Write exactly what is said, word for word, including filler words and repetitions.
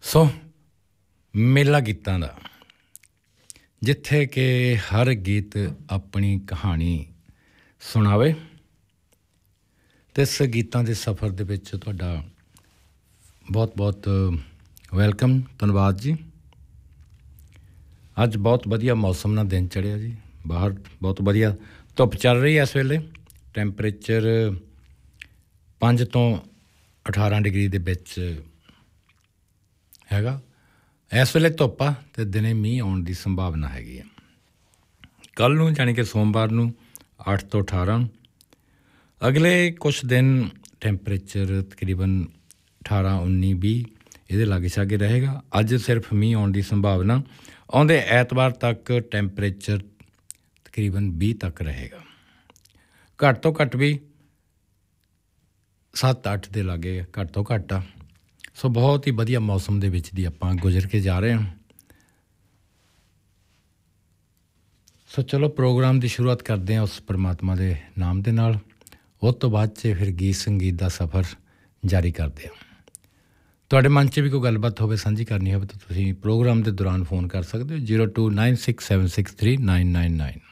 ਸੋ ਮੇਲਾ ਗੀਤਾਂ ਦਾ, ਜਿੱਥੇ ਕਿ ਹਰ ਗੀਤ ਆਪਣੀ ਕਹਾਣੀ ਸੁਣਾਵੇ ਅਤੇ ਇਸ ਗੀਤਾਂ ਦੇ ਸਫ਼ਰ ਦੇ ਵਿੱਚ ਤੁਹਾਡਾ ਬਹੁਤ ਬਹੁਤ ਵੈਲਕਮ, ਧੰਨਵਾਦ ਜੀ। ਅੱਜ ਬਹੁਤ ਵਧੀਆ ਮੌਸਮ ਨਾਲ ਦਿਨ ਚੜ੍ਹਿਆ ਜੀ, ਬਾਹਰ ਬਹੁਤ ਵਧੀਆ ਧੁੱਪ ਚੱਲ ਰਹੀ ਹੈ ਇਸ ਵੇਲੇ। ਟੈਂਪਰੇਚਰ ਪੰਜ ਤੋਂ ਅਠਾਰਾਂ ਡਿਗਰੀ ਦੇ ਵਿੱਚ ਹੈਗਾ ਇਸ ਵੇਲੇ ਧੁੱਪ ਆ, ਅਤੇ ਦਿਨੇ ਮੀਂਹ ਆਉਣ ਦੀ ਸੰਭਾਵਨਾ ਹੈਗੀ ਆ। ਕੱਲ੍ਹ ਨੂੰ ਜਾਣੀ ਕਿ ਸੋਮਵਾਰ ਨੂੰ ਅੱਠ ਤੋਂ ਅਠਾਰਾਂ, ਅਗਲੇ ਕੁਛ ਦਿਨ ਟੈਂਪਰੇਚਰ ਤਕਰੀਬਨ ਅਠਾਰਾਂ ਉੱਨੀ ਵੀਹ ਇਹਦੇ ਲਾਗੇ ਛਾਗੇ ਰਹੇਗਾ। ਅੱਜ ਸਿਰਫ ਮੀਂਹ ਆਉਣ ਦੀ ਸੰਭਾਵਨਾ, ਆਉਂਦੇ ਐਤਵਾਰ ਤੱਕ ਟੈਂਪਰੇਚਰ ਤਕਰੀਬਨ ਵੀਹ ਤੱਕ ਰਹੇਗਾ, ਘੱਟ ਤੋਂ ਘੱਟ ਵੀ ਸੱਤ ਅੱਠ ਦੇ ਲਾਗੇ ਘੱਟ ਤੋਂ ਘੱਟ ਆ। ਸੋ ਬਹੁਤ ਹੀ ਵਧੀਆ ਮੌਸਮ ਦੇ ਵਿੱਚ ਦੀ ਆਪਾਂ ਗੁਜ਼ਰ ਕੇ ਜਾ ਰਹੇ ਹਾਂ। ਸੋ ਚਲੋ ਪ੍ਰੋਗਰਾਮ ਦੀ ਸ਼ੁਰੂਆਤ ਕਰਦੇ ਹਾਂ ਉਸ ਪਰਮਾਤਮਾ ਦੇ ਨਾਮ ਦੇ ਨਾਲ, ਉਸ ਤੋਂ ਬਾਅਦ 'ਚ ਫਿਰ ਗੀਤ ਸੰਗੀਤ ਦਾ ਸਫ਼ਰ ਜਾਰੀ ਕਰਦੇ ਹਾਂ। ਤੁਹਾਡੇ ਮਨ 'ਚ ਵੀ ਕੋਈ ਗੱਲਬਾਤ ਹੋਵੇ, ਸਾਂਝੀ ਕਰਨੀ ਹੋਵੇ ਤਾਂ ਤੁਸੀਂ ਪ੍ਰੋਗਰਾਮ ਦੇ ਦੌਰਾਨ ਫੋਨ ਕਰ ਸਕਦੇ ਹੋ zero two nine six seven six three nine nine nine.